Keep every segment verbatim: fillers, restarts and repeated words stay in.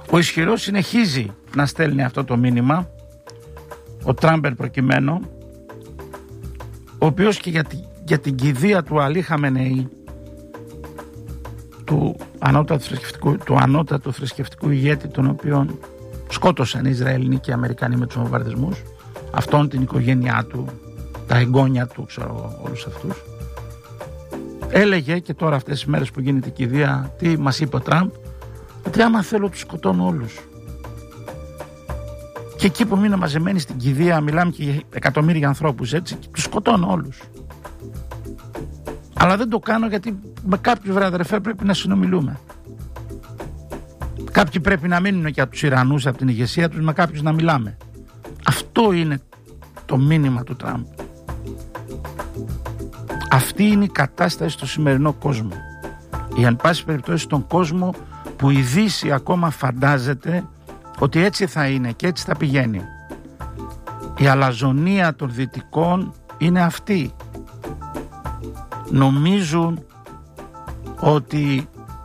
Ο ισχυρός συνεχίζει να στέλνει αυτό το μήνυμα, ο Τραμπ προκειμένου, ο οποίος και για, τη, για την κηδεία του Αλή Χαμενεή, του ανώτατου θρησκευτικού, του ανώτατου θρησκευτικού ηγέτη, τον οποίον σκότωσαν οι Ισραηλοί και οι Αμερικανοί με τους βομβαρδισμούς, αυτόν, την οικογένειά του, τα εγγόνια του, ξέρω, όλους αυτούς, έλεγε, και τώρα αυτές τις μέρες που γίνεται η κηδεία, τι μας είπε ο Τραμπ, ότι άμα θέλω τους σκοτώνω όλους. Και εκεί που μείνω μαζεμένοι στην κηδεία, μιλάμε και για εκατομμύρια ανθρώπους, έτσι, και τους σκοτώνω όλους. Αλλά δεν το κάνω γιατί με κάποιους, βρε αδερφέ, πρέπει να συνομιλούμε. Κάποιοι πρέπει να μείνουν και από τους Ιρανούς, από την ηγεσία τους, με κάποιους να μιλάμε. Αυτό είναι το μήνυμα του Τραμπ. Αυτή είναι η κατάσταση στο σημερινό κόσμο. Ή αν πάση περιπτώσει στον κόσμο που η Δύση ακόμα φαντάζεται ότι έτσι θα είναι και έτσι θα πηγαίνει. Η αλαζονία των δυτικών είναι αυτή. Νομίζουν ότι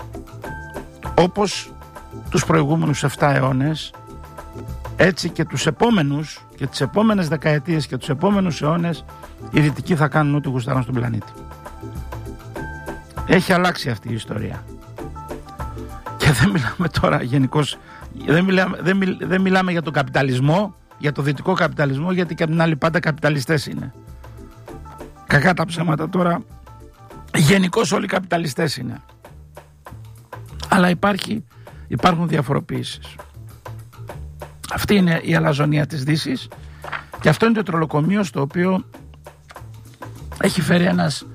όπως τους προηγούμενους επτά αιώνες, έτσι και τους επόμενους και τις επόμενες δεκαετίες και τους επόμενους αιώνες οι δυτικοί θα κάνουν ό,τι γουστάρουν στον πλανήτη. Έχει αλλάξει αυτή η ιστορία. Και δεν μιλάμε τώρα γενικώς, δεν μιλάμε, δεν, μιλ, δεν μιλάμε για τον καπιταλισμό, για το δυτικό καπιταλισμό, γιατί και από την άλλη πάντα καπιταλιστές είναι. Κακά τα ψέματα τώρα, γενικώς όλοι οι καπιταλιστές είναι. Αλλά υπάρχει, υπάρχουν διαφοροποιήσεις. Αυτή είναι η αλαζονία της Δύσης και αυτό είναι το τρολοκομείο στο οποίο έχει φέρει ένας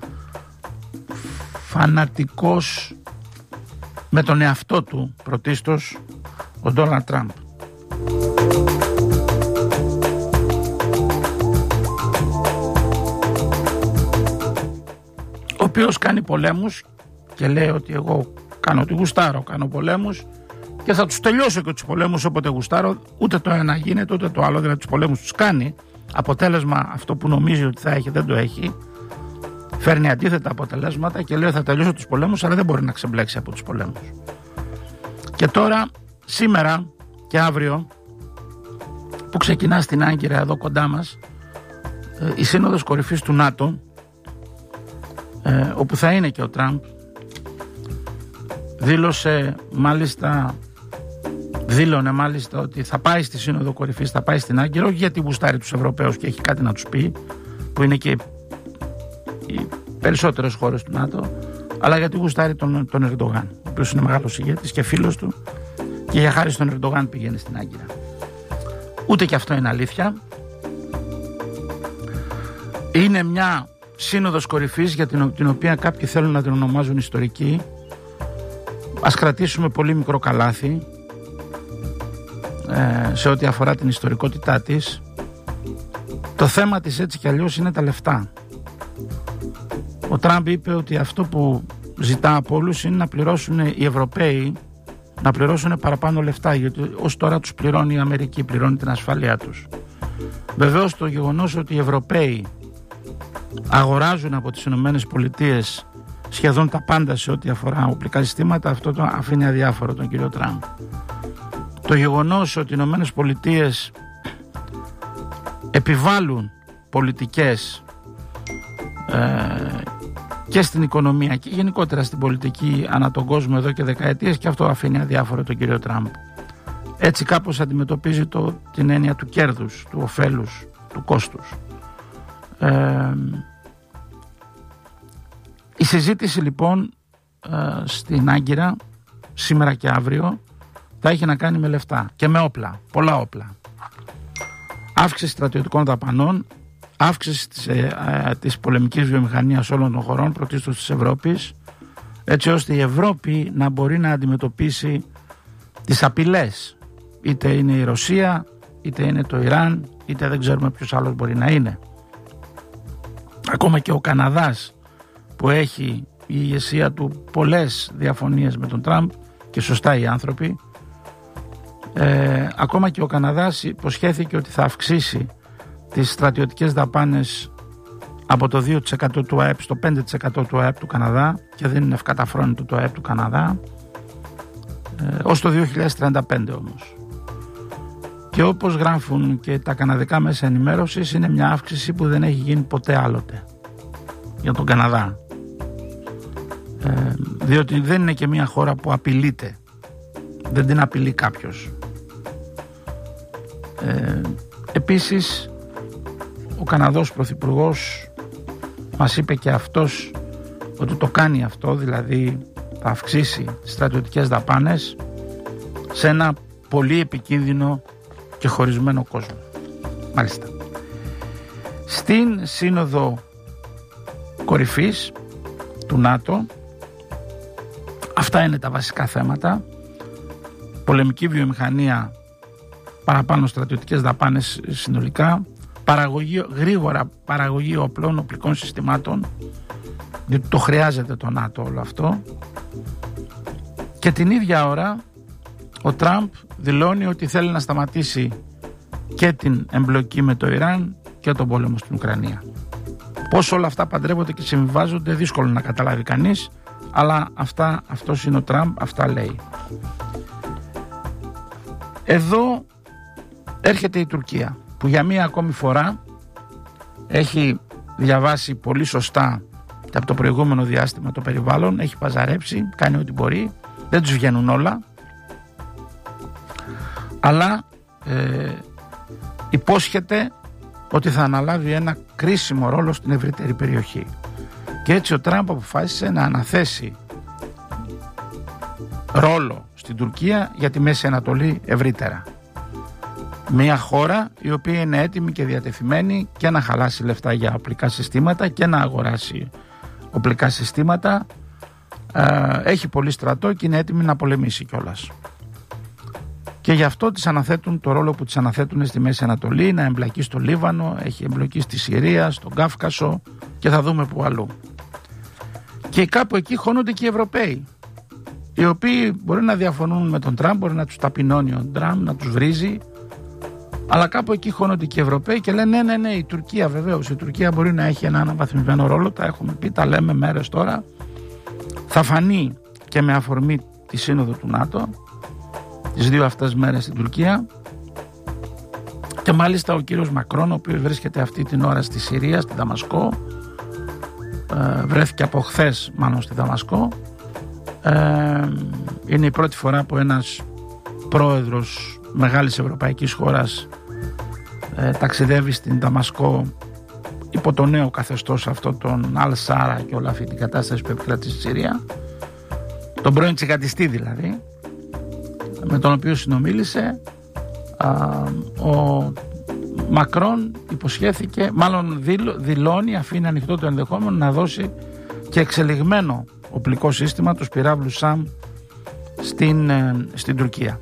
φανατικός με τον εαυτό του πρωτίστως, ο Ντόναλντ Τραμπ. Ο οποίος κάνει πολέμους και λέει ότι εγώ κάνω ό,τι γουστάρω, κάνω πολέμους και θα τους τελειώσω και τους πολέμους όποτε γουστάρω. Ούτε το ένα γίνεται, ούτε το άλλο, δηλαδή τους πολέμους τους κάνει. Αποτέλεσμα αυτό που νομίζει ότι θα έχει δεν το έχει. Φέρνει αντίθετα αποτελέσματα και λέει θα τελειώσω τους πολέμους, αλλά δεν μπορεί να ξεμπλέξει από τους πολέμους. Και τώρα, σήμερα και αύριο, που ξεκινά στην Άγκυρα εδώ κοντά μας, η Σύνοδος Κορυφής του ΝΑΤΟ, όπου θα είναι και ο Τραμπ, δήλωσε μάλιστα, δήλωνε μάλιστα ότι θα πάει στη Σύνοδο Κορυφής, θα πάει στην Άγκυρα, όχι γιατί γουστάρει τους Ευρωπαίους και έχει κάτι να τους πει, που είναι και οι περισσότερες χώρες του ΝΑΤΟ, αλλά γιατί γουστάρει τον, τον Ερντογάν, ο οποίος είναι μεγάλος ηγέτης και φίλος του, και για χάρη στον Ερντογάν πηγαίνει στην Άγκυρα. Ούτε και αυτό είναι αλήθεια. Είναι μια Σύνοδος Κορυφής για την, την οποία κάποιοι θέλουν να την ονομάζουν ιστορική. Ας κρατήσουμε πολύ μικρό καλάθι ε, σε ό,τι αφορά την ιστορικότητά της. Το θέμα της έτσι κι αλλιώς είναι τα λεφτά. Ο Τραμπ είπε ότι αυτό που ζητά από όλους είναι να πληρώσουν οι Ευρωπαίοι, να πληρώσουν παραπάνω λεφτά, γιατί ως τώρα τους πληρώνει η Αμερική, πληρώνει την ασφάλειά τους. Βεβαίως το γεγονός ότι οι Ευρωπαίοι αγοράζουν από τις Ηνωμένες Πολιτείες σχεδόν τα πάντα σε ό,τι αφορά οπλικά συστήματα, αυτό το αφήνει αδιάφορο τον κύριο Τραμπ. Το γεγονός ότι οι Ηνωμένες Πολιτείες επιβάλλουν πολιτικές ε, και στην οικονομία και γενικότερα στην πολιτική ανά τον κόσμο εδώ και δεκαετίες, και αυτό αφήνει αδιάφορο τον κύριο Τραμπ. Έτσι κάπως αντιμετωπίζει το, την έννοια του κέρδους, του ωφέλους, του κόστους. Ε, η συζήτηση λοιπόν ε, στην Άγκυρα σήμερα και αύριο θα έχει να κάνει με λεφτά και με όπλα, πολλά όπλα. Αύξηση στρατιωτικών δαπανών, αύξηση της, ε, ε, της πολεμικής βιομηχανίας όλων των χωρών, πρωτίστως της Ευρώπης, έτσι ώστε η Ευρώπη να μπορεί να αντιμετωπίσει τις απειλές, είτε είναι η Ρωσία, είτε είναι το Ιράν, είτε δεν ξέρουμε ποιος άλλος μπορεί να είναι. Ακόμα και ο Καναδάς, που έχει η ηγεσία του πολλές διαφωνίες με τον Τραμπ, και σωστά οι άνθρωποι, ε, ακόμα και ο Καναδάς υποσχέθηκε ότι θα αυξήσει τις στρατιωτικές δαπάνες από το δύο τοις εκατό του ΑΕΠ στο πέντε τοις εκατό του ΑΕΠ του Καναδά, και δεν είναι ευκαταφρόνητο το ΑΕΠ του Καναδά. ε, ως το δύο χιλιάδες τριάντα πέντε όμως. Και όπως γράφουν και τα καναδικά μέσα ενημέρωσης, είναι μια αύξηση που δεν έχει γίνει ποτέ άλλοτε για τον Καναδά. Ε, διότι δεν είναι και μια χώρα που απειλείται, δεν την απειλεί κάποιος. Ε, επίσης ο Καναδός Πρωθυπουργός μας είπε και αυτός ότι το κάνει αυτό, δηλαδή θα αυξήσει τις στρατιωτικές δαπάνες σε ένα πολύ επικίνδυνο και χωρισμένο κόσμο. Μάλιστα. Στην σύνοδο κορυφής του ΝΑΤΟ, αυτά είναι τα βασικά θέματα: πολεμική βιομηχανία, παραπάνω στρατιωτικές δαπάνες συνολικά, παραγωγή, γρήγορα παραγωγή όπλων, οπλικών συστημάτων, διότι το χρειάζεται το ΝΑΤΟ όλο αυτό. Και την ίδια ώρα ο Τραμπ δηλώνει ότι θέλει να σταματήσει και την εμπλοκή με το Ιράν και τον πόλεμο στην Ουκρανία. Πώς όλα αυτά παντρεύονται και συμβιβάζονται, δύσκολο να καταλάβει κανείς, αλλά αυτά, αυτός είναι ο Τραμπ, αυτά λέει. Εδώ έρχεται η Τουρκία, που για μία ακόμη φορά έχει διαβάσει πολύ σωστά και από το προηγούμενο διάστημα το περιβάλλον, έχει παζαρέψει, κάνει ό,τι μπορεί, δεν τους βγαίνουν όλα, αλλά ε, υπόσχεται ότι θα αναλάβει ένα κρίσιμο ρόλο στην ευρύτερη περιοχή. Και έτσι ο Τραμπ αποφάσισε να αναθέσει ρόλο στην Τουρκία για τη Μέση Ανατολή ευρύτερα. Μια χώρα η οποία είναι έτοιμη και διατεθειμένη και να χαλάσει λεφτά για οπλικά συστήματα και να αγοράσει οπλικά συστήματα, ε, έχει πολύ στρατό και είναι έτοιμη να πολεμήσει κιόλας. Και γι' αυτό τις αναθέτουν το ρόλο που τις αναθέτουν στη Μέση Ανατολή, να εμπλακεί στο Λίβανο, έχει εμπλοκή στη Συρία, στον Κάφκασο και θα δούμε που αλλού. Και κάπου εκεί χώνονται και οι Ευρωπαίοι, οι οποίοι μπορεί να διαφωνούν με τον Τραμπ, μπορεί να τους ταπεινώνει ο Τραμπ, να τους βρίζει, αλλά κάπου εκεί χώνονται και οι Ευρωπαίοι και λένε ναι, ναι, ναι, η Τουρκία βεβαίως, η Τουρκία μπορεί να έχει ένα αναβαθμισμένο ρόλο, τα έχουμε πει, τα λέμε μέρες τώρα, θα φανεί και με αφορμή τη σύνοδο του ΝΑΤΟ τις δύο αυτές μέρες στην Τουρκία. Και μάλιστα ο κύριος Μακρόν, ο οποίος βρίσκεται αυτή την ώρα στη Συρία, στη Δαμασκό, ε, βρέθηκε από χθες μάλλον στη Δαμασκό, ε, είναι η πρώτη φορά που ένας πρόεδρος μεγάλης ευρωπαϊκής χώρας ε, ταξιδεύει στην Δαμασκό υπό το νέο καθεστώς αυτό των Αλ-Σάρα και όλα αυτή την κατάσταση που επικρατεί στη Συρία, τον πρώην τσικατιστή δηλαδή, με τον οποίο συνομίλησε. Α, ο Μακρόν υποσχέθηκε, μάλλον δηλ, δηλώνει, αφήνει ανοιχτό το ενδεχόμενο να δώσει και εξελιγμένο οπλικό σύστημα, τους πυράβλους ΣΑΜ, στην, ε, στην Τουρκία.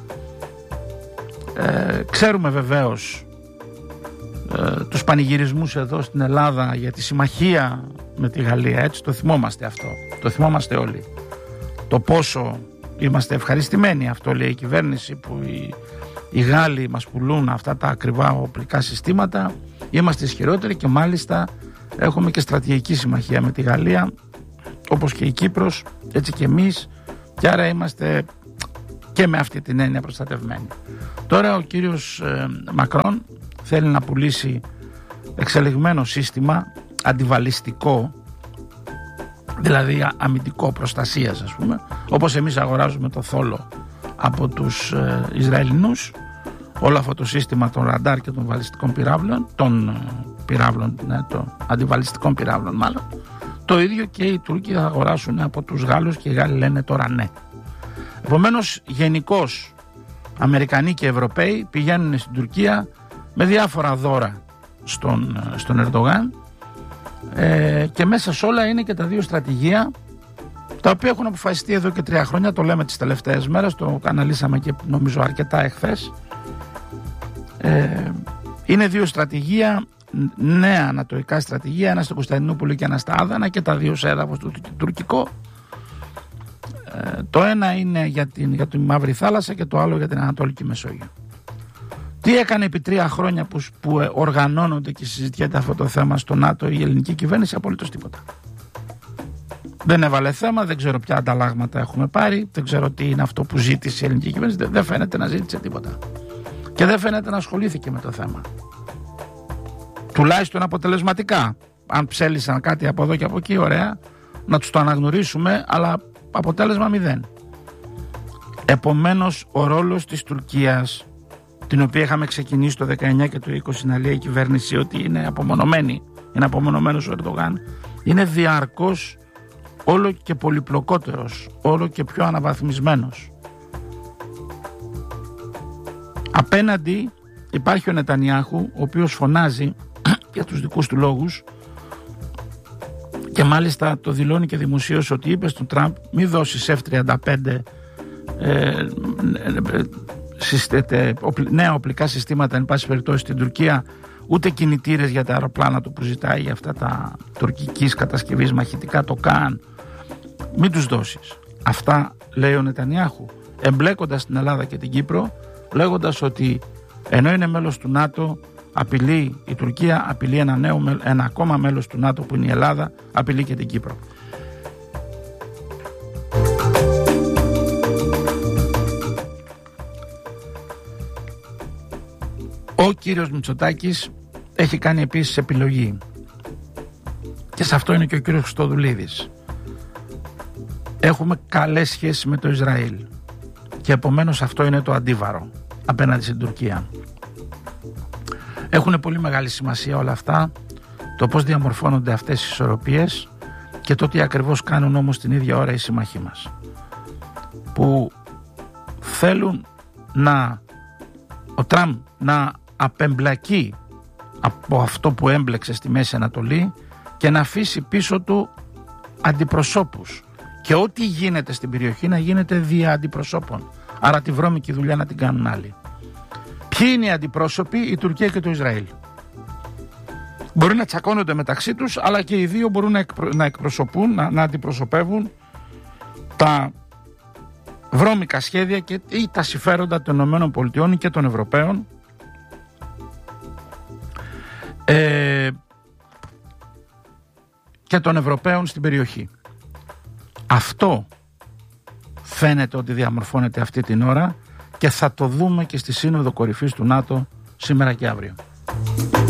Ε, ξέρουμε βεβαίως ε, τους πανηγυρισμούς εδώ στην Ελλάδα για τη συμμαχία με τη Γαλλία, έτσι, το θυμόμαστε αυτό, το θυμόμαστε όλοι, το πόσο είμαστε ευχαριστημένοι, αυτό λέει η κυβέρνηση, που οι, οι Γάλλοι μας πουλούν αυτά τα ακριβά οπλικά συστήματα, είμαστε ισχυρότεροι και μάλιστα έχουμε και στρατηγική συμμαχία με τη Γαλλία, όπως και η Κύπρος, έτσι και εμείς, και άρα είμαστε και με αυτή την έννοια προστατευμένοι. Τώρα ο κύριος ε, Μακρόν θέλει να πουλήσει εξελιγμένο σύστημα αντιβαλιστικό, δηλαδή αμυντικό προστασίας, ας πούμε, όπως εμείς αγοράζουμε το θόλο από τους ε, Ισραηλινούς, όλο αυτό το σύστημα των ραντάρ και των βαλιστικών πυράβλων, των ε, πυράβλων, ναι, των αντιβαλιστικών πυράβλων μάλλον, το ίδιο και οι Τούρκοι θα αγοράσουν από τους Γάλλους και οι Γάλλοι λένε τώρα ναι. Επομένως, γενικώς Αμερικανοί και Ευρωπαίοι πηγαίνουν στην Τουρκία με διάφορα δώρα στον, στον Ερντογάν, ε, και μέσα σε όλα είναι και τα δύο στρατηγία τα οποία έχουν αποφασιστεί εδώ και τρία χρόνια, το λέμε τις τελευταίες μέρες, το αναλύσαμε και νομίζω αρκετά εχθές. Ε, είναι δύο στρατηγία, νέα ανατοϊκά στρατηγία, ένα στο Κωνσταντινούπολο και ένα στα Άδανα, και τα δύο σε έδαφος του τουρκικό. Ε, το ένα είναι για την, για την Μαύρη Θάλασσα και το άλλο για την Ανατολική Μεσόγειο. Τι έκανε επί τρία χρόνια που, που οργανώνονται και συζητιέται αυτό το θέμα στο ΝΑΤΟ η ελληνική κυβέρνηση? Απολύτως τίποτα. Δεν έβαλε θέμα, δεν ξέρω ποια ανταλλάγματα έχουμε πάρει, δεν ξέρω τι είναι αυτό που ζήτησε η ελληνική κυβέρνηση. Δεν φαίνεται να ζήτησε τίποτα. Και δεν φαίνεται να ασχολήθηκε με το θέμα. Τουλάχιστον αποτελεσματικά. Αν ψέλισαν κάτι από εδώ και από εκεί, ωραία, να τους το αναγνωρίσουμε, αλλά αποτέλεσμα μηδέν. Επομένως, ο ρόλος της Τουρκίας, την οποία είχαμε ξεκινήσει το δεκαεννιά και το είκοσι να λέει η κυβέρνηση ότι είναι απομονωμένη, είναι απομονωμένος ο Ερντογάν, είναι διαρκώς όλο και πολυπλοκότερος, όλο και πιο αναβαθμισμένος. Απέναντι υπάρχει ο Νετανιάχου, ο οποίος φωνάζει για τους δικούς του λόγους και μάλιστα το δηλώνει και δημοσίως ότι είπε στον Τραμπ μη δώσεις εφ τριάντα πέντε ε, ε, νέα οπλικά συστήματα εν πάση περιπτώσει στην Τουρκία, ούτε κινητήρες για τα αεροπλάνα του που ζητάει για αυτά τα τουρκικής κατασκευής μαχητικά, το ΚΑΝ, μην τους δώσεις. Αυτά λέει ο Νετανιάχου, εμπλέκοντας την Ελλάδα και την Κύπρο, λέγοντας ότι ενώ είναι μέλος του ΝΑΤΟ, απειλεί η Τουρκία, απειλεί ένα, νέο, ένα ακόμα μέλος του ΝΑΤΟ που είναι η Ελλάδα, απειλεί και την Κύπρο. Ο κύριος Μητσοτάκης έχει κάνει επίσης επιλογή και σε αυτό είναι και ο κύριος Χριστοδουλίδης. Έχουμε καλές σχέσεις με το Ισραήλ και επομένως αυτό είναι το αντίβαρο απέναντι στην Τουρκία. Έχουν πολύ μεγάλη σημασία όλα αυτά, το πώς διαμορφώνονται αυτές οι ισορροπίες και το τι ακριβώς κάνουν όμως την ίδια ώρα οι σύμμαχοί μας, που θέλουν να ο Τραμπ να απεμπλακεί από αυτό που έμπλεξε στη Μέση Ανατολή και να αφήσει πίσω του αντιπροσώπους και ό,τι γίνεται στην περιοχή να γίνεται δια αντιπροσώπων, άρα τη βρώμικη δουλειά να την κάνουν άλλοι. Ποιοι είναι οι αντιπρόσωποι? Η Τουρκία και το Ισραήλ. Μπορεί να τσακώνονται μεταξύ τους, αλλά και οι δύο μπορούν να, εκπρο... να εκπροσωπούν, να, να αντιπροσωπεύουν τα βρώμικα σχέδια και... ή τα συμφέροντα των ΗΠΑ και των Ευρωπαίων ε... και των Ευρωπαίων στην περιοχή. Αυτό φαίνεται ότι διαμορφώνεται αυτή την ώρα και θα το δούμε και στη Σύνοδο Κορυφής του ΝΑΤΟ σήμερα και αύριο.